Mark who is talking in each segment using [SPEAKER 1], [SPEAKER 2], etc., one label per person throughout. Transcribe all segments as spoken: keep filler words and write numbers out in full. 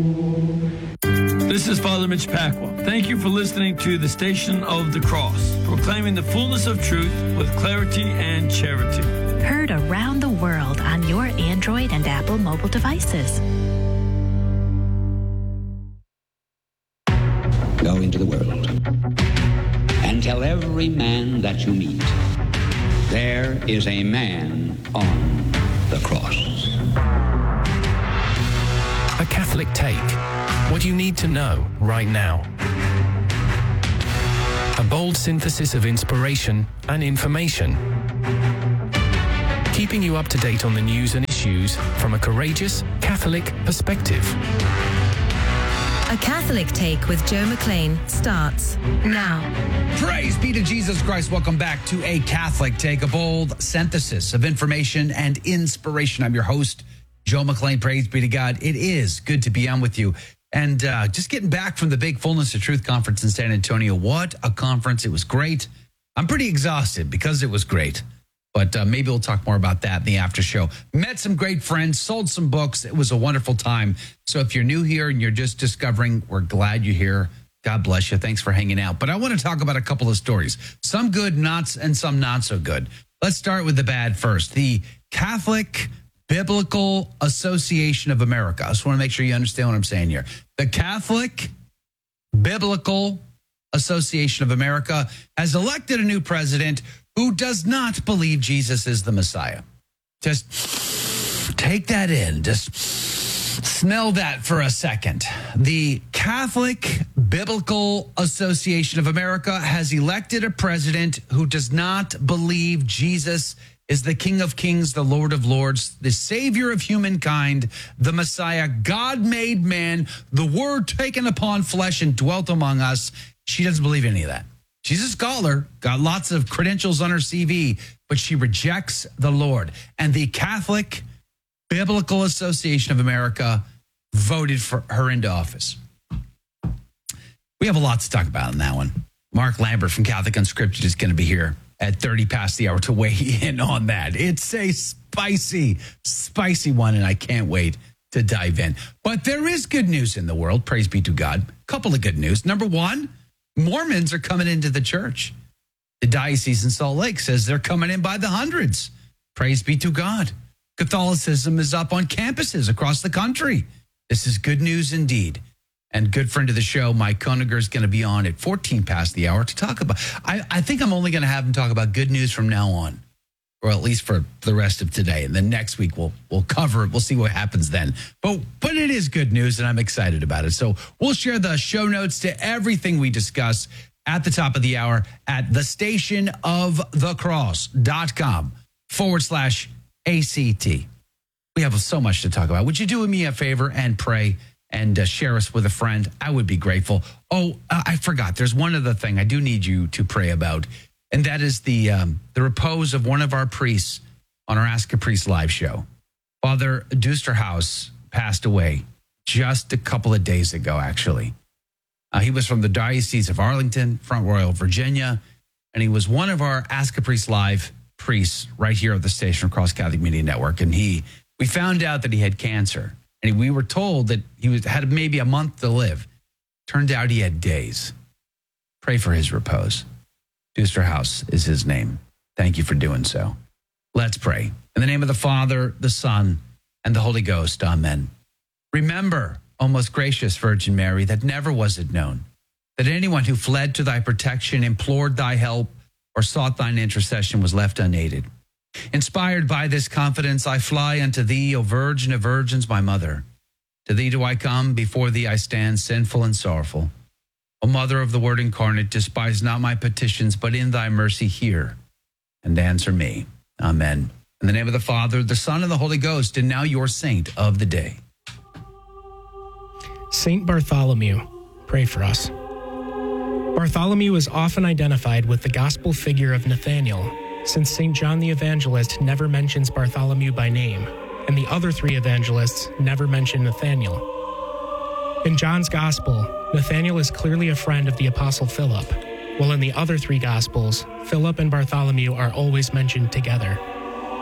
[SPEAKER 1] This is Father Mitch Pacwa. Thank you for listening to the Station of the Cross, proclaiming the fullness of truth with clarity and charity.
[SPEAKER 2] Heard around the world on your Android and Apple mobile devices.
[SPEAKER 3] Go into the world and tell every man that you meet, there is a man on the cross.
[SPEAKER 4] A Catholic Take. What you need to know right now. A bold synthesis of inspiration and information. Keeping you up to date on the news and issues from a courageous Catholic perspective.
[SPEAKER 5] A Catholic Take with Joe McLean starts now.
[SPEAKER 6] Praise be to Jesus Christ. Welcome back to A Catholic Take, a bold synthesis of information and inspiration. I'm your host, Joe McLean. Praise be to God. It is good to be on with you. And uh, just getting back from the big Fullness of Truth conference in San Antonio. What a conference. It was great. I'm pretty exhausted because it was great. But uh, maybe we'll talk more about that in the after show. Met some great friends, sold some books. It was a wonderful time. So if you're new here and you're just discovering, we're glad you're here. God bless you. Thanks for hanging out. But I want to talk about a couple of stories. Some good, not, and some not so good. Let's start with the bad first. The Catholic Biblical Association of America. I just want to make sure you understand what I'm saying here. The Catholic Biblical Association of America has elected a new president who does not believe Jesus is the Messiah. Just take that in. Just smell that for a second. The Catholic Biblical Association of America has elected a president who does not believe Jesus is the King of Kings, the Lord of Lords, the Savior of humankind, the Messiah, God-made man, the Word taken upon flesh and dwelt among us. She doesn't believe any of that. She's a scholar, got lots of credentials on her C V, but she rejects the Lord. And the Catholic Biblical Association of America voted for her into office. We have a lot to talk about on that one. Mark Lambert from Catholic Unscripted is going to be here at thirty past the hour to weigh in on that. It's a spicy, spicy one, and I can't wait to dive in. But there is good news in the world. Praise be to God. A couple of good news. Number one, Mormons are coming into the church. The diocese in Salt Lake says they're coming in by the hundreds. Praise be to God. Catholicism is up on campuses across the country. This is good news indeed. And good friend of the show, Mike Koniger, is going to be on at fourteen past the hour to talk about. I, I think I'm only going to have him talk about good news from now on, or at least for the rest of today. And then next week we'll we'll cover it. We'll see what happens then. But but it is good news, and I'm excited about it. So we'll share the show notes to everything we discuss at the top of the hour at the station of the cross.com forward slash ACT. We have so much to talk about. Would you do me a favor and pray and uh, share us with a friend? I would be grateful. Oh, uh, I forgot. There's one other thing I do need you to pray about, and that is the um, the repose of one of our priests on our Ask a Priest live show. Father Dusterhouse passed away just a couple of days ago, actually. Uh, he was from the Diocese of Arlington, Front Royal, Virginia, and he was one of our Ask a Priest live priests right here at the station across Catholic Media Network. And he, we found out that he had cancer. And we were told that he was, had maybe a month to live. Turned out he had days. Pray for his repose. Dusterhouse is his name. Thank you for doing so. Let's pray. In the name of the Father, the Son, and the Holy Ghost. Amen. Remember, O most gracious Virgin Mary, that never was it known that anyone who fled to thy protection, implored thy help, or sought thine intercession was left unaided. Inspired by this confidence, I fly unto thee, O Virgin of Virgins, my mother. To thee do I come, before thee I stand, sinful and sorrowful. O Mother of the Word incarnate, despise not my petitions, but in thy mercy hear and answer me. Amen. In the name of the Father, the Son, and the Holy Ghost, and now your saint of the day.
[SPEAKER 7] Saint Bartholomew, pray for us. Bartholomew is often identified with the gospel figure of Nathanael, since Saint John the Evangelist never mentions Bartholomew by name, and the other three evangelists never mention Nathanael. In John's Gospel, Nathanael is clearly a friend of the Apostle Philip, while in the other three Gospels, Philip and Bartholomew are always mentioned together.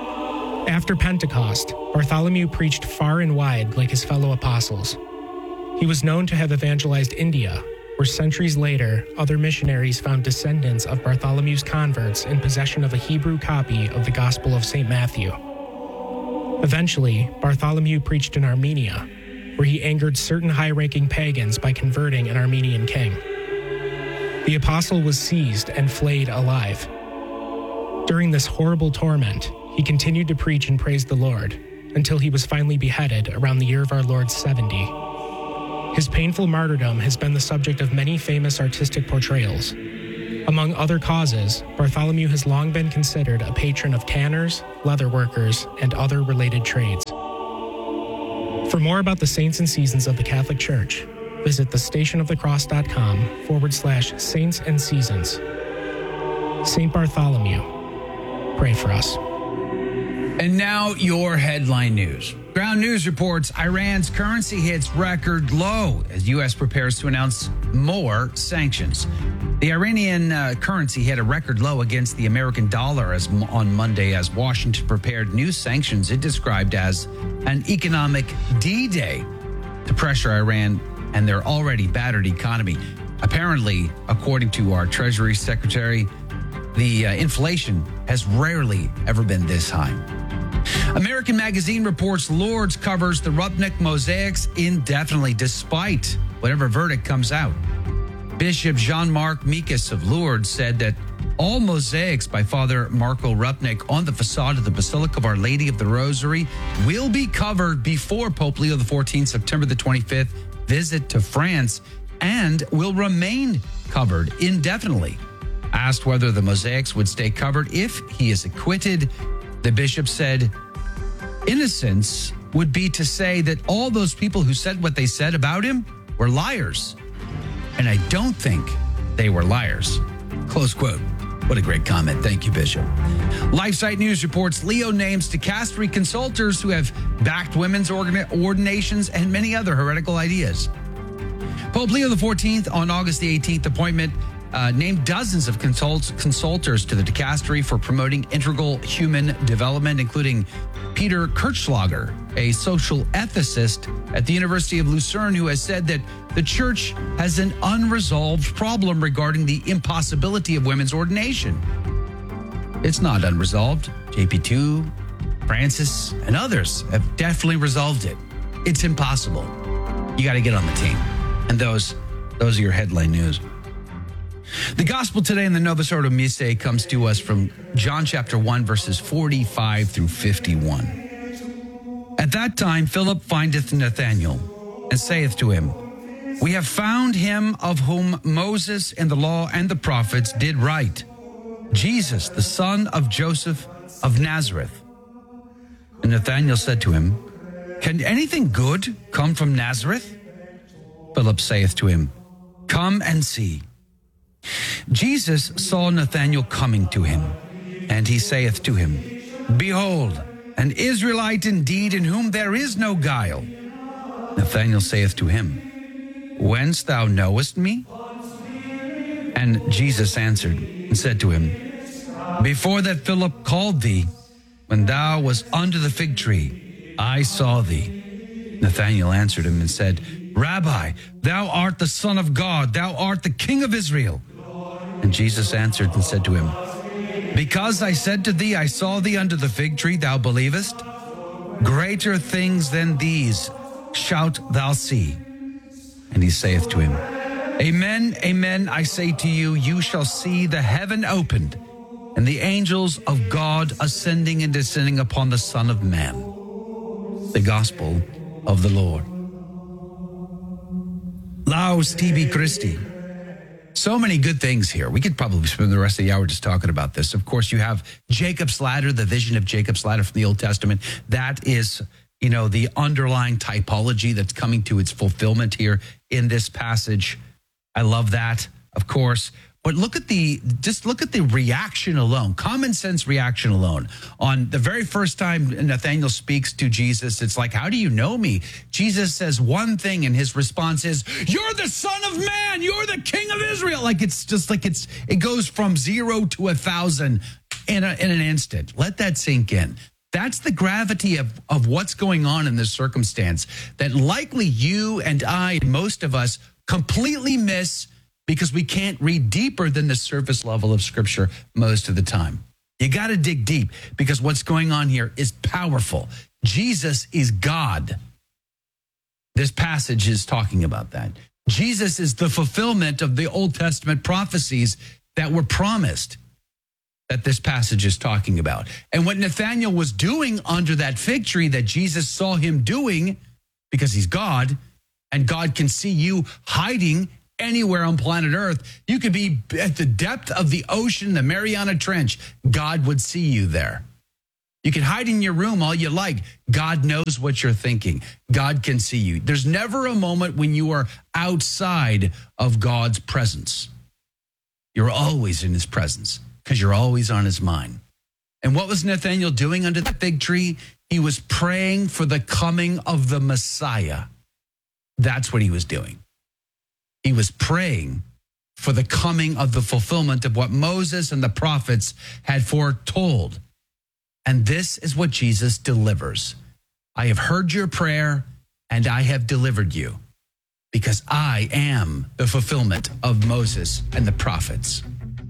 [SPEAKER 7] After Pentecost, Bartholomew preached far and wide like his fellow apostles. He was known to have evangelized India, where centuries later, other missionaries found descendants of Bartholomew's converts in possession of a Hebrew copy of the Gospel of Saint Matthew. Eventually, Bartholomew preached in Armenia, where he angered certain high-ranking pagans by converting an Armenian king. The apostle was seized and flayed alive. During this horrible torment, he continued to preach and praise the Lord until he was finally beheaded around the year of our Lord seventy. His painful martyrdom has been the subject of many famous artistic portrayals. Among other causes, Bartholomew has long been considered a patron of tanners, leather workers, and other related trades. For more about the saints and seasons of the Catholic Church, visit thestationofthecross.com forward slash saints and seasons. Saint Bartholomew, pray for us.
[SPEAKER 6] And now your headline news. Ground News reports Iran's currency hits record low as U S prepares to announce more sanctions. The Iranian uh, currency hit a record low against the American dollar as on Monday as Washington prepared new sanctions it described as an economic D-Day to pressure Iran and their already battered economy. Apparently, according to our Treasury Secretary, the uh, inflation has rarely ever been this high. American Magazine reports Lourdes covers the Rupnik mosaics indefinitely despite whatever verdict comes out. Bishop Jean-Marc Mikas of Lourdes said that all mosaics by Father Marco Rupnik on the facade of the Basilica of Our Lady of the Rosary will be covered before Pope Leo the fourteenth, September the twenty-fifth, visit to France and will remain covered indefinitely. Asked whether the mosaics would stay covered if he is acquitted, the bishop said, innocence would be to say that all those people who said what they said about him were liars. And I don't think they were liars. Close quote. What a great comment. Thank you, Bishop. LifeSite News reports Leo names dicastery consultors who have backed women's ordinations and many other heretical ideas. Pope Leo the fourteenth on August the eighteenth appointment Uh, named dozens of consult- consultors to the dicastery for promoting integral human development, including Peter Kirchschlager, a social ethicist at the University of Lucerne, who has said that the church has an unresolved problem regarding the impossibility of women's ordination. It's not unresolved. J P two, Francis, and others have definitely resolved it. It's impossible. You got to get on the team. And those, those are your headline news. The gospel today in the Novus Ordo Missae comes to us from John chapter one, verses forty-five through fifty-one. At that time, Philip findeth Nathanael and saith to him, We have found him of whom Moses and the law and the prophets did write, Jesus, the son of Joseph of Nazareth. And Nathanael said to him, Can anything good come from Nazareth? Philip saith to him, Come and see. Jesus saw Nathanael coming to him, and he saith to him, Behold, an Israelite indeed, in whom there is no guile. Nathanael saith to him, Whence thou knowest me? And Jesus answered and said to him, Before that Philip called thee, when thou was under the fig tree, I saw thee. Nathanael answered him and said, Rabbi, thou art the Son of God, thou art the King of Israel. And Jesus answered and said to him, Because I said to thee, I saw thee under the fig tree, thou believest? Greater things than these shalt thou see. And he saith to him, Amen, amen, I say to you, you shall see the heaven opened, and the angels of God ascending and descending upon the Son of Man. The Gospel of the Lord. Laus tibi Christi. So many good things here. We could probably spend the rest of the hour just talking about this. Of course, you have Jacob's ladder, the vision of Jacob's ladder from the Old Testament. That is, you know, the underlying typology that's coming to its fulfillment here in this passage. I love that, of course. But look at the, just look at the reaction alone, common sense reaction alone. On the very first time Nathanael speaks to Jesus, it's like, how do you know me? Jesus says one thing and his response is, you're the Son of Man, you're the King of Israel. Like it's just like it's, it goes from zero to a thousand in, a, in an instant. Let that sink in. That's the gravity of, of what's going on in this circumstance that likely you and I, and most of us, completely miss because we can't read deeper than the surface level of Scripture most of the time. You got to dig deep because what's going on here is powerful. Jesus is God. This passage is talking about that. Jesus is the fulfillment of the Old Testament prophecies that were promised that this passage is talking about. And what Nathanael was doing under that fig tree that Jesus saw him doing, because he's God, and God can see you hiding anywhere on planet Earth. You could be at the depth of the ocean, the Mariana Trench. God would see you there. You can hide in your room all you like. God knows what you're thinking. God can see you. There's never a moment when you are outside of God's presence. You're always in his presence because you're always on his mind. And what was Nathanael doing under the fig tree? He was praying for the coming of the Messiah. That's what he was doing. He was praying for the coming of the fulfillment of what Moses and the prophets had foretold. And this is what Jesus delivers. I have heard your prayer and I have delivered you because I am the fulfillment of Moses and the prophets.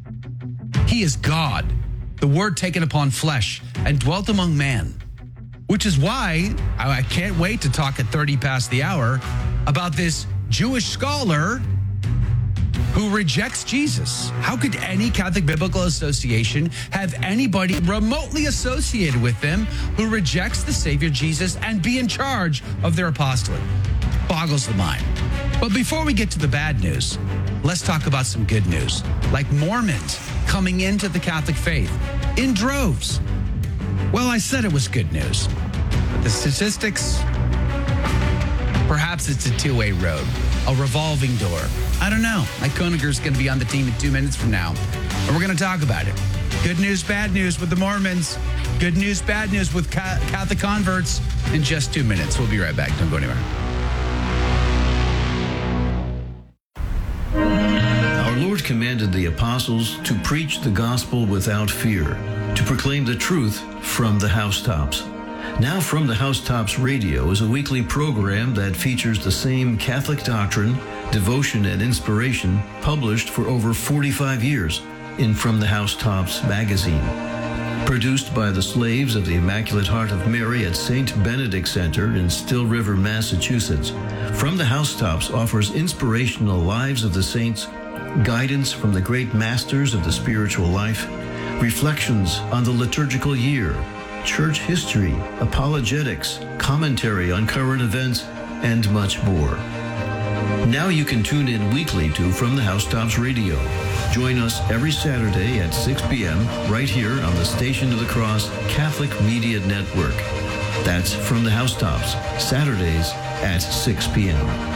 [SPEAKER 6] He is God, the Word taken upon flesh and dwelt among man, which is why I can't wait to talk at thirty past the hour about this Jewish scholar who rejects Jesus. How could any Catholic Biblical Association have anybody remotely associated with them who rejects the Savior Jesus and be in charge of their apostolate? Boggles the mind. But before we get to the bad news, let's talk about some good news, like Mormons coming into the Catholic faith in droves. Well, I said it was good news, but the statistics, perhaps it's a two-way road, a revolving door. I don't know. Mike Koniger's going to be on the team in two minutes from now, and we're going to talk about it. Good news, bad news with the Mormons. Good news, bad news with Catholic converts in just two minutes. We'll be right back. Don't go anywhere.
[SPEAKER 8] Our Lord commanded the apostles to preach the gospel without fear, to proclaim the truth from the housetops. Now From the Housetops Radio is a weekly program that features the same Catholic doctrine, devotion, and inspiration published for over forty-five years in From the Housetops magazine. Produced by the slaves of the Immaculate Heart of Mary at Saint Benedict Center in Still River, Massachusetts, From the Housetops offers inspirational lives of the saints, guidance from the great masters of the spiritual life, reflections on the liturgical year, church history, apologetics, commentary on current events, and much more. Now you can tune in weekly to From the Housetops Radio. Join us every Saturday at six p.m. right here on the Station of the Cross Catholic Media Network. That's From the Housetops, Saturdays at six p.m.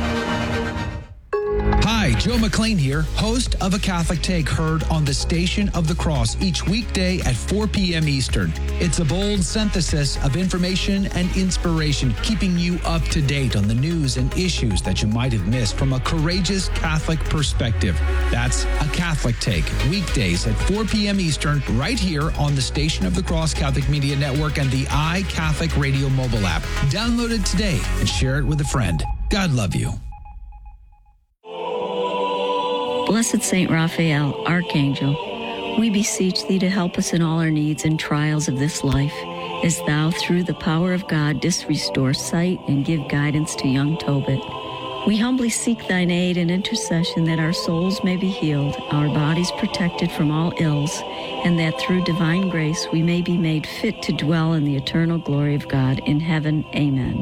[SPEAKER 6] Hi, Joe McClain here, host of A Catholic Take, heard on the Station of the Cross each weekday at four p.m. Eastern. It's a bold synthesis of information and inspiration, keeping you up to date on the news and issues that you might have missed from a courageous Catholic perspective. That's A Catholic Take, weekdays at four p.m. Eastern, right here on the Station of the Cross Catholic Media Network and the iCatholic Radio mobile app. Download it today and share it with a friend. God love you.
[SPEAKER 9] Blessed Saint Raphael, Archangel, we beseech thee to help us in all our needs and trials of this life, as thou, through the power of God, didst restore sight and give guidance to young Tobit. We humbly seek thine aid and intercession that our souls may be healed, our bodies protected from all ills, and that through divine grace we may be made fit to dwell in the eternal glory of God in heaven. Amen.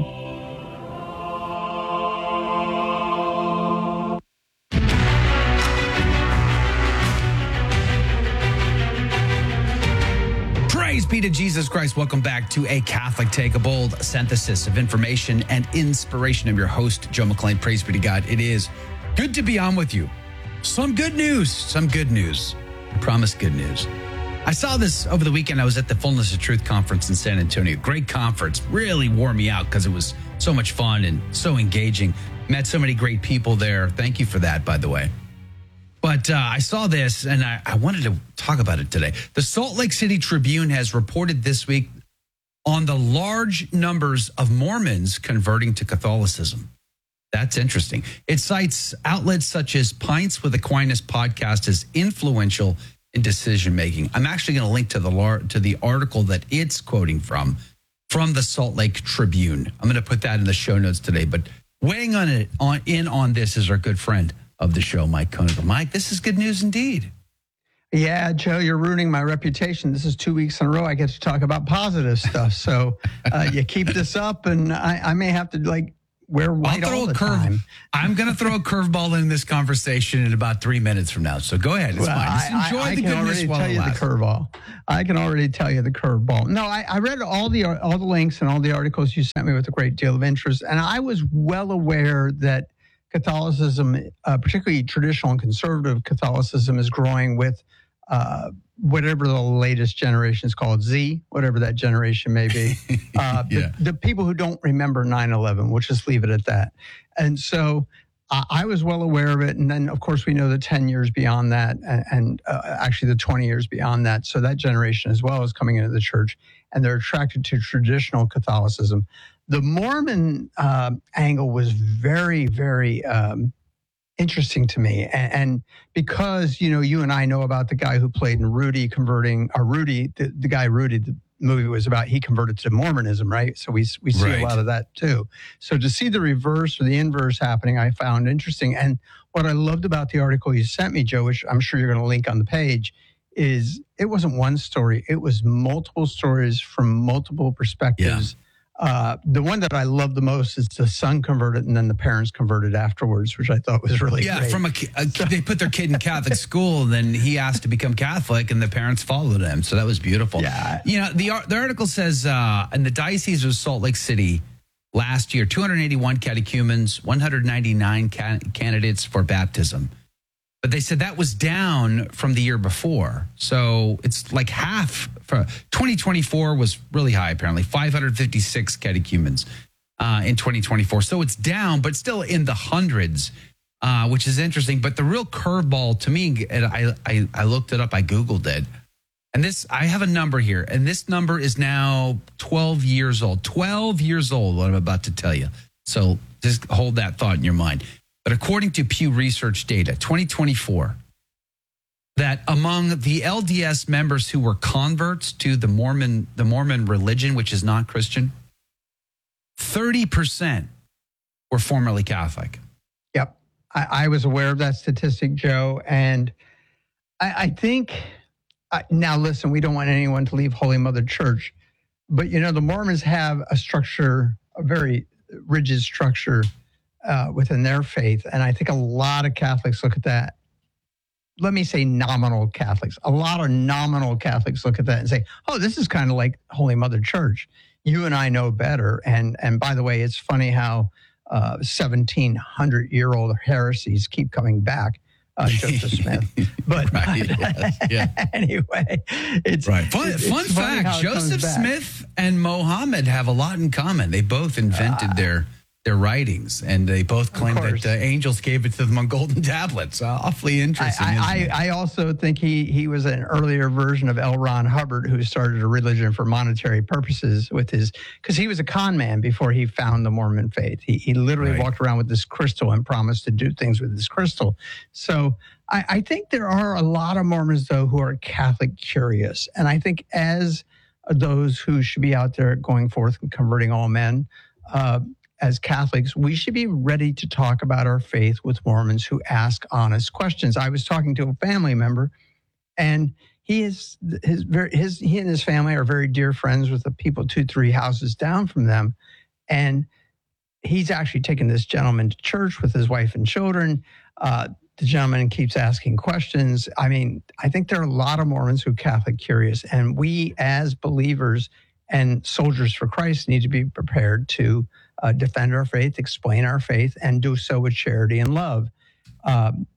[SPEAKER 6] Praise be to Jesus Christ. Welcome back to A Catholic Take, a bold synthesis of information and inspiration. I'm your host, Joe McClain. Praise be to God. It is good to be on with you. Some good news, some good news. I promise good news. I saw this over the weekend. I was at the Fullness of Truth conference in San Antonio. Great conference. Really wore me out because it was so much fun and so engaging. Met so many great people there. Thank you for that, by the way. But uh, I saw this, and I, I wanted to talk about it today. The Salt Lake City Tribune has reported this week on the large numbers of Mormons converting to Catholicism. That's interesting. It cites outlets such as Pints with Aquinas podcast as influential in decision making. I'm actually going to link to the lar- to the article that it's quoting from, from the Salt Lake Tribune. I'm going to put that in the show notes today. But weighing on it on in on this is our good friend of the show, Mike Koeniger. Mike, this is good news indeed.
[SPEAKER 10] Yeah, Joe, you're ruining my reputation. This is two weeks in a row I get to talk about positive stuff. So uh, you keep this up, and I, I may have to like. We're white
[SPEAKER 6] I'll throw
[SPEAKER 10] all
[SPEAKER 6] a
[SPEAKER 10] the
[SPEAKER 6] curve.
[SPEAKER 10] time.
[SPEAKER 6] I'm going to throw a curveball in this conversation in about three minutes from now. So go ahead. It's
[SPEAKER 10] well,
[SPEAKER 6] fine. Just
[SPEAKER 10] I,
[SPEAKER 6] enjoy
[SPEAKER 10] I, I
[SPEAKER 6] the
[SPEAKER 10] can
[SPEAKER 6] goodness
[SPEAKER 10] already
[SPEAKER 6] while
[SPEAKER 10] tell
[SPEAKER 6] it
[SPEAKER 10] you
[SPEAKER 6] lasts.
[SPEAKER 10] the curveball. I can already tell you the curveball. No, I, I read all the all the links and all the articles you sent me with a great deal of interest, and I was well aware that Catholicism, uh, particularly traditional and conservative Catholicism, is growing with uh, whatever the latest generation is called, Z, whatever that generation may be. Uh,
[SPEAKER 6] yeah.
[SPEAKER 10] the, the people who don't remember nine eleven, we'll just leave it at that. And so uh, I was well aware of it. And then, of course, we know the ten years beyond that, and, and uh, actually the twenty years beyond that. So that generation as well is coming into the church, and they're attracted to traditional Catholicism. The Mormon uh, angle was very, very um, interesting to me. And, and because, you know, you and I know about the guy who played in Rudy converting, or Rudy, the, the guy Rudy, the movie was about, he converted to Mormonism, right? So we we see
[SPEAKER 6] Right.
[SPEAKER 10] a lot of that too. So to see the reverse or the inverse happening, I found interesting. And what I loved about the article you sent me, Joe, which I'm sure you're going to link on the page, is it wasn't one story. It was multiple stories from multiple perspectives. Yeah. Uh, the one that I love the most is the son converted and then the parents converted afterwards, which I thought was really
[SPEAKER 6] yeah,
[SPEAKER 10] great.
[SPEAKER 6] from a, a they put their kid in Catholic school, and then he asked to become Catholic, and the parents followed him. So that was beautiful.
[SPEAKER 10] Yeah.
[SPEAKER 6] You know, the the article says uh, in the Diocese of Salt Lake City last year, two hundred eighty-one catechumens, one hundred ninety-nine ca- candidates for baptism. But they said that was down from the year before. So it's like half. For twenty twenty-four was really high, apparently, five hundred fifty-six catechumens uh, in twenty twenty-four. So it's down, but still in the hundreds, uh, which is interesting. But the real curveball to me, and I, I, I looked it up, I Googled it. And this, I have a number here, and this number is now twelve years old. twelve years old, what I'm about to tell you. So just hold that thought in your mind. But according to Pew Research data, twenty twenty-four, that among the L D S members who were converts to the Mormon, the Mormon religion, which is not Christian, thirty percent were formerly Catholic.
[SPEAKER 10] Yep. I, I was aware of that statistic, Joe. And I, I think, uh, now listen, we don't want anyone to leave Holy Mother Church, but, you know, the Mormons have a structure, a very rigid structure uh, within their faith. And I think a lot of Catholics look at that. Let me say nominal Catholics. A lot of nominal Catholics look at that and say, oh, this is kind of like Holy Mother Church. You and I know better. And and by the way, it's funny how uh, seventeen hundred year old heresies keep coming back, uh, Joseph Smith. But,
[SPEAKER 6] right, yes, yeah.
[SPEAKER 10] anyway, it's
[SPEAKER 6] right. Fun,
[SPEAKER 10] it's
[SPEAKER 6] fun fact, Joseph Smith and Mohammed have a lot in common. They both invented uh, their their writings, and they both claim that uh, angels gave it to them on golden tablets. Uh, awfully interesting.
[SPEAKER 10] I, I, I also think he he was an earlier version of L. Ron Hubbard, who started a religion for monetary purposes with his, because he was a con man before he found the Mormon faith. He he literally right. walked around with this crystal and promised to do things with this crystal. So I, I think there are a lot of Mormons, though, who are Catholic curious. And I think as those who should be out there going forth and converting all men, uh, as Catholics, we should be ready to talk about our faith with Mormons who ask honest questions. I was talking to a family member, and he is his his he and his family are very dear friends with the people two, three houses down from them, and he's actually taken this gentleman to church with his wife and children. Uh, the gentleman keeps asking questions. I mean, I think there are a lot of Mormons who are Catholic curious, and we as believers and soldiers for Christ need to be prepared to Uh, defend our faith, explain our faith, and do so with charity and love. Um,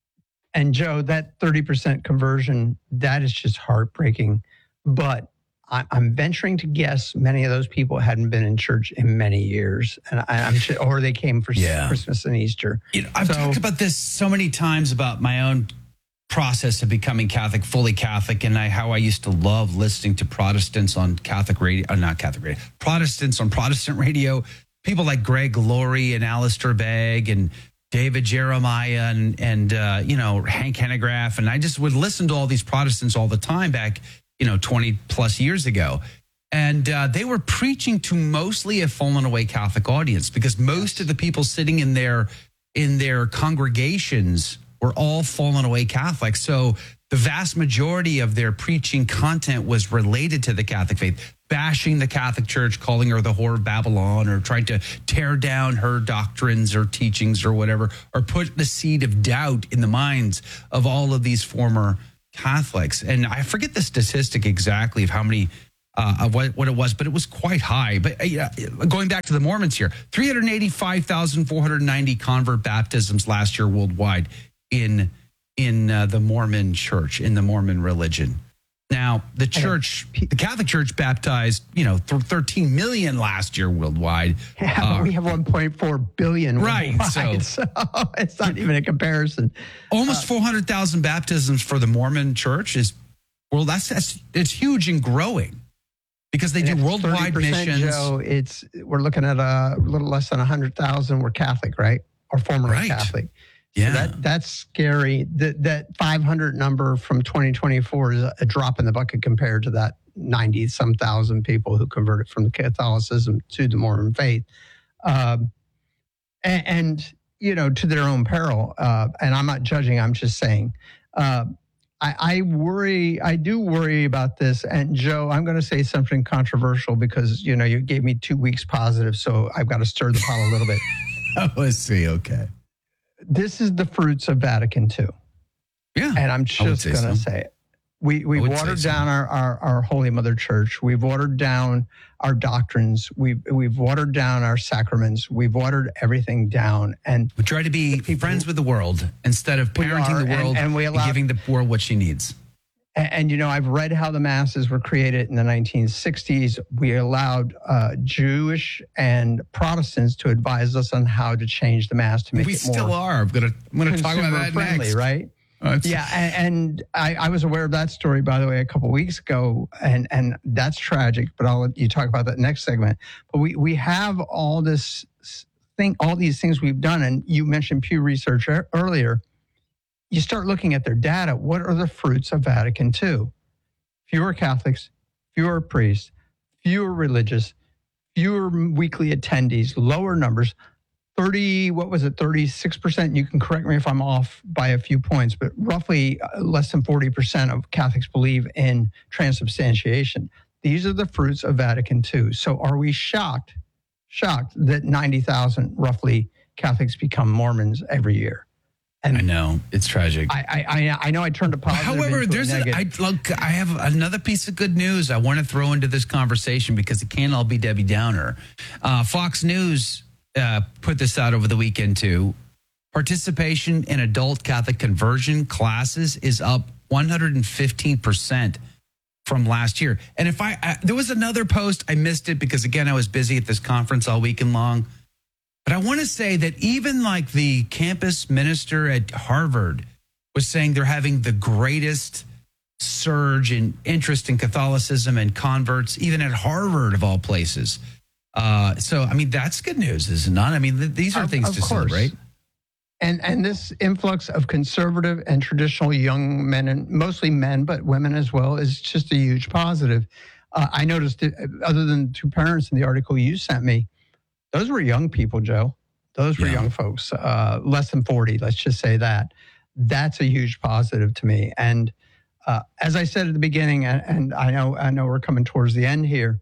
[SPEAKER 10] and Joe, that thirty percent conversion, that is just heartbreaking. But I, I'm venturing to guess many of those people hadn't been in church in many years, and I, I'm sure, or they came for yeah. Christmas and Easter.
[SPEAKER 6] You know, I've
[SPEAKER 10] so,
[SPEAKER 6] talked about this so many times about my own process of becoming Catholic, fully Catholic, and I, how I used to love listening to Protestants on Catholic radio, uh, not Catholic radio, Protestants on Protestant radio, people like Greg Laurie and Alistair Begg and David Jeremiah and, and uh, you know, Hank Hanegraaff. And I just would listen to all these Protestants all the time back, you know, twenty plus years ago. And uh, they were preaching to mostly a fallen away Catholic audience because most of the people sitting in their in their congregations were all fallen away Catholics. So the vast majority of their preaching content was related to the Catholic faith, bashing the Catholic Church, calling her the whore of Babylon, or trying to tear down her doctrines or teachings or whatever, or put the seed of doubt in the minds of all of these former Catholics. And I forget the statistic exactly of how many Uh, of what, what it was, but it was quite high. But uh, going back to the Mormons here, three hundred eighty-five thousand four hundred ninety convert baptisms last year worldwide in in uh, the Mormon church, in the Mormon religion. Now, the church, the Catholic Church baptized, you know, th- thirteen million last year worldwide.
[SPEAKER 10] Yeah,
[SPEAKER 6] uh,
[SPEAKER 10] we have one point four billion.
[SPEAKER 6] Right.
[SPEAKER 10] So. so it's not even a comparison.
[SPEAKER 6] Almost uh, four hundred thousand baptisms for the Mormon church is, well, that's, that's it's huge and growing. Because they
[SPEAKER 10] and
[SPEAKER 6] do worldwide missions.
[SPEAKER 10] Joe, it's we're looking at a little less than one hundred thousand were Catholic, right? Or formerly
[SPEAKER 6] right.
[SPEAKER 10] Catholic.
[SPEAKER 6] Yeah.
[SPEAKER 10] So that, that's scary. That, that five hundred number from twenty twenty-four is a drop in the bucket compared to that ninety-some thousand people who converted from Catholicism to the Mormon faith. Um, and, and, you know, to their own peril. Uh, and I'm not judging, I'm just saying. Uh, I, I worry, I do worry about this. And Joe, I'm going to say something controversial because, you know, you gave me two weeks positive, so I've got to stir the pot a little bit.
[SPEAKER 6] Oh, let's see. Okay.
[SPEAKER 10] This is the fruits of Vatican two.
[SPEAKER 6] Yeah.
[SPEAKER 10] And I'm just going to
[SPEAKER 6] so.
[SPEAKER 10] say it. We, we've watered
[SPEAKER 6] so.
[SPEAKER 10] down our, our, our Holy Mother Church. We've watered down our doctrines. We've, we've watered down our sacraments. We've watered everything down. And
[SPEAKER 6] we try to be friends with the world instead of parenting
[SPEAKER 10] are,
[SPEAKER 6] the world
[SPEAKER 10] and, and, we allow,
[SPEAKER 6] and giving the world what she needs.
[SPEAKER 10] And, and, you know, I've read how the masses were created in the nineteen sixties. We allowed uh, Jewish and Protestants to advise us on how to change the mass to make
[SPEAKER 6] we
[SPEAKER 10] it more.
[SPEAKER 6] We still are. I'm going to I'm going to talk about that
[SPEAKER 10] friendly,
[SPEAKER 6] next.
[SPEAKER 10] Right?
[SPEAKER 6] Oh,
[SPEAKER 10] yeah, and, and I, I was aware of that story, by the way, a couple of weeks ago, and and that's tragic. But I'll let you talk about that next segment. But we we have all this thing, all these things we've done, and you mentioned Pew Research earlier. You start looking at their data. What are the fruits of Vatican two? Fewer Catholics, fewer priests, fewer religious, fewer weekly attendees, lower numbers. thirty, what was it, thirty-six percent? You can correct me if I'm off by a few points, but roughly less than forty percent of Catholics believe in transubstantiation. These are the fruits of Vatican two. So are we shocked, shocked that ninety thousand roughly Catholics become Mormons every year? And
[SPEAKER 6] I know, it's tragic.
[SPEAKER 10] I I, I know I turned a positive
[SPEAKER 6] However,
[SPEAKER 10] into
[SPEAKER 6] there's
[SPEAKER 10] a
[SPEAKER 6] a, I, look, I have another piece of good news I want to throw into this conversation because it can't all be Debbie Downer. Uh, Fox News Uh, put this out over the weekend too. Participation in adult Catholic conversion classes is up one hundred fifteen percent from last year. And if I, I, there was another post, I missed it because again, I was busy at this conference all weekend long. But I want to say that even like the campus minister at Harvard was saying they're having the greatest surge in interest in Catholicism and converts, even at Harvard of all places. Uh, so, I mean, that's good news, is it not? I mean, th- these are
[SPEAKER 10] of,
[SPEAKER 6] things
[SPEAKER 10] of
[SPEAKER 6] to
[SPEAKER 10] course.
[SPEAKER 6] celebrate.
[SPEAKER 10] And and this influx of conservative and traditional young men, and mostly men, but women as well, is just a huge positive. Uh, I noticed, it, other than two parents in the article you sent me, those were young people, Joe. Those were yeah. young folks, uh, less than forty, let's just say that. That's a huge positive to me. And uh, as I said at the beginning, and, and I know I know we're coming towards the end here,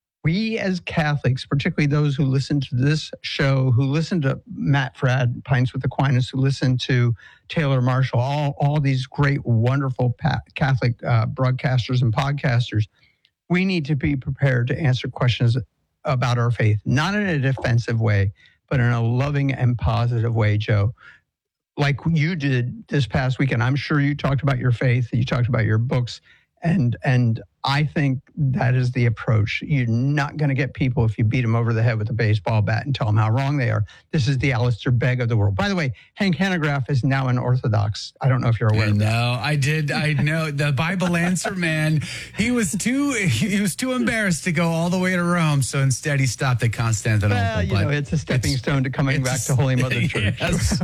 [SPEAKER 10] we as Catholics, particularly those who listen to this show, who listen to Matt Fradd, Pints with Aquinas, who listen to Taylor Marshall, all, all these great, wonderful Catholic uh, broadcasters and podcasters, we need to be prepared to answer questions about our faith, not in a defensive way, but in a loving and positive way, Joe. Like you did this past weekend. I'm sure you talked about your faith, you talked about your books, and and I think that is the approach. You're not going to get people if you beat them over the head with a baseball bat and tell them how wrong they are. This is the Alistair Begg of the world. By the way, Hank Hanegraaff is now an Orthodox. I don't know if you're aware.
[SPEAKER 6] No, I did. I know the Bible answer man. He was too. He was too embarrassed to go all the way to Rome, so instead he stopped at Constantinople.
[SPEAKER 10] Well, you know, it's a stepping
[SPEAKER 6] it's,
[SPEAKER 10] stone to coming back to Holy Mother Church.
[SPEAKER 6] Yes,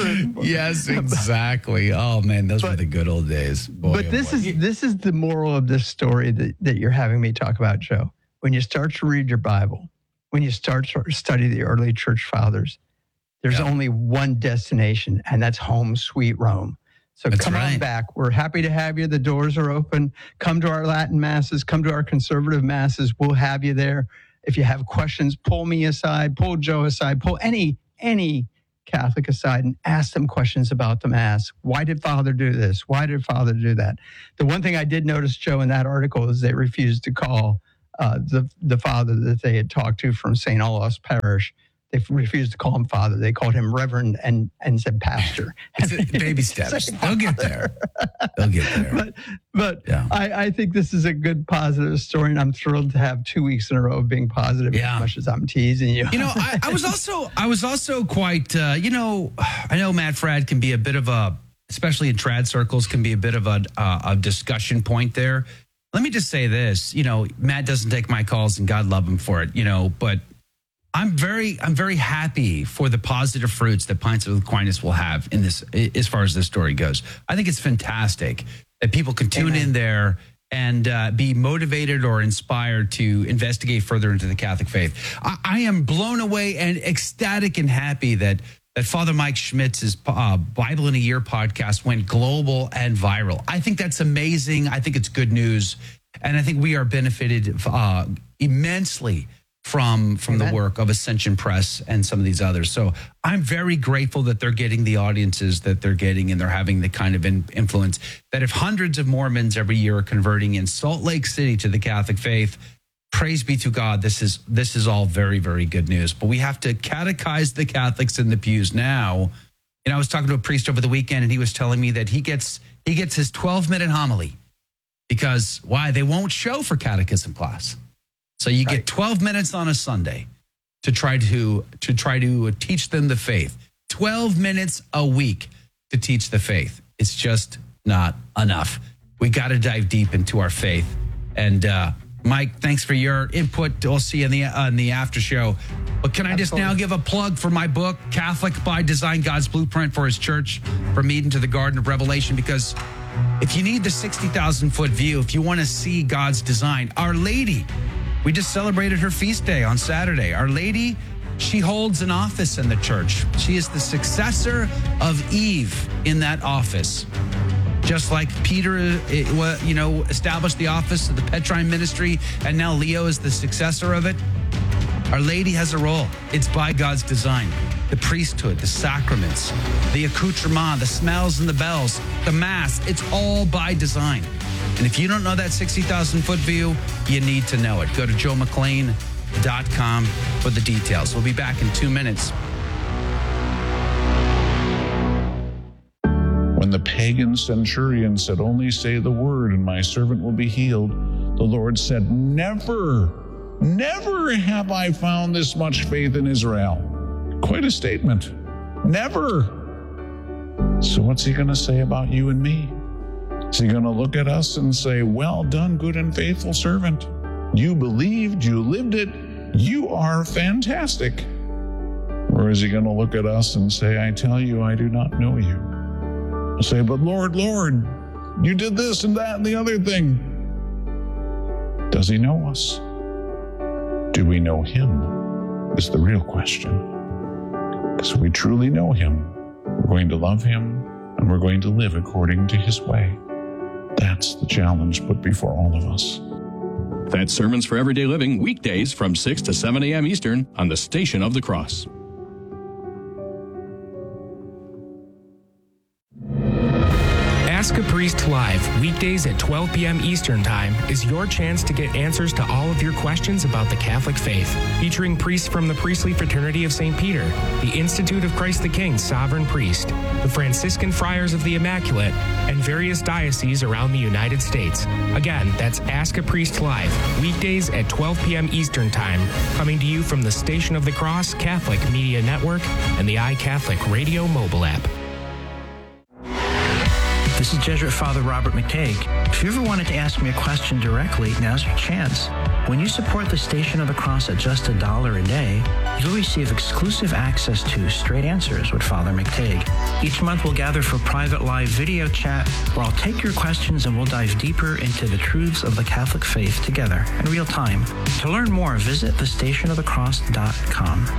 [SPEAKER 6] yes, exactly. Oh man, those but, were the good old days. Boy,
[SPEAKER 10] but this
[SPEAKER 6] oh,
[SPEAKER 10] is this is the moral of this story that, that you're having me talk about, Joe. When you start to read your Bible, when you start to study the early church fathers, there's yeah. only one destination, and that's home sweet Rome. So
[SPEAKER 6] that's
[SPEAKER 10] come
[SPEAKER 6] right.
[SPEAKER 10] on back. We're happy to have you. The doors are open. Come to our Latin masses. Come to our conservative masses. We'll have you there. If you have questions, pull me aside, pull Joe aside, pull any any Catholic aside and ask them questions about the Mass. Why did Father do this? Why did Father do that? The one thing I did notice, Joe, in that article is they refused to call uh, the, the Father that they had talked to from Saint Olaus Parish. They refused to call him Father. They called him Reverend and, and said Pastor.
[SPEAKER 6] Baby steps. They'll get there. They'll get there.
[SPEAKER 10] But, but
[SPEAKER 6] yeah.
[SPEAKER 10] I, I think this is a good positive story, and I'm thrilled to have two weeks in a row of being positive
[SPEAKER 6] yeah.
[SPEAKER 10] as much as I'm teasing you.
[SPEAKER 6] You know, I, I was also I was also quite, uh, you know, I know Matt Fradd can be a bit of a, especially in trad circles, can be a bit of a, uh, a discussion point there. Let me just say this, you know, Matt doesn't take my calls, and God love him for it, you know, but I'm very, I'm very happy for the positive fruits that Pints of Aquinas will have in this, as far as this story goes. I think it's fantastic that people can tune Amen. in there and uh, be motivated or inspired to investigate further into the Catholic faith. I, I am blown away and ecstatic and happy that that Father Mike Schmitz's uh, Bible in a Year podcast went global and viral. I think that's amazing. I think it's good news, and I think we are benefited uh, immensely from from Amen. the work of Ascension Press and some of these others. So I'm very grateful that they're getting the audiences that they're getting, and they're having the kind of in, influence that if hundreds of Mormons every year are converting in Salt Lake City to the Catholic faith, praise be to God, this is this is all very, very good news. But we have to catechize the Catholics in the pews now. You know, I was talking to a priest over the weekend, and he was telling me that he gets he gets his twelve-minute homily because, why? They won't show for catechism class. So you right. get twelve minutes on a Sunday to try to to try to teach them the faith. twelve minutes a week to teach the faith. It's just not enough. We got to dive deep into our faith. And uh, Mike, thanks for your input. We'll see you in the on the after show. But can I Absolutely. just now give a plug for my book, Catholic by Design: God's Blueprint for His Church, From Eden to the Garden of Revelation? Because if you need the sixty thousand foot view, if you want to see God's design, Our Lady. We just celebrated her feast day on Saturday. Our Lady, she holds an office in the church. She is the successor of Eve in that office. Just like Peter, you know, established the office of the Petrine ministry, and now Leo is the successor of it. Our Lady has a role. It's by God's design. The priesthood, the sacraments, the accoutrement, the smells and the bells, the Mass, it's all by design. And if you don't know that sixty thousand foot view, you need to know it. Go to joe mcclain dot com for the details. We'll be back in two minutes.
[SPEAKER 11] When the pagan centurion said, "Only say the word and my servant will be healed," the Lord said, "Never, never have I found this much faith in Israel." Quite a statement. Never. So what's he going to say about you and me? Is he going to look at us and say, "Well done, good and faithful servant. You believed, you lived it, you are fantastic"? Or is he going to look at us and say, "I tell you, I do not know you"? I'll say, "But Lord, Lord, you did this and that and the other thing." Does he know us? Do we know him? Is the real question. Because if we truly know him, we're going to love him and we're going to live according to his way. That's the challenge put before all of us.
[SPEAKER 12] That's Sermons for Everyday Living, weekdays from six to seven a.m. Eastern on the Station of the Cross.
[SPEAKER 4] Ask
[SPEAKER 7] Ask a Priest Live, weekdays at twelve p.m. Eastern Time, is your chance to get answers to all of your questions about the Catholic faith. Featuring priests from the Priestly Fraternity of Saint Peter, the Institute of Christ the King Sovereign Priest, the Franciscan Friars of the Immaculate, and various dioceses around the United States. Again, that's Ask a Priest Live, weekdays at twelve p.m. Eastern Time, coming to you from the Station of the Cross Catholic Media Network and the iCatholic Radio mobile app.
[SPEAKER 13] This is Jesuit Father Robert McTague. If you ever wanted to ask me a question directly, now's your chance. When you support the Station of the Cross at just a dollar a day, you'll receive exclusive access to Straight Answers with Father McTague. Each month we'll gather for private live video chat where I'll take your questions and we'll dive deeper into the truths of the Catholic faith together in real time. To learn more, visit the station of the cross dot com.